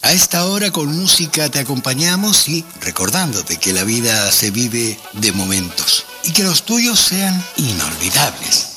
A esta hora con música te acompañamos y recordándote que la vida se vive de momentos y que los tuyos sean inolvidables.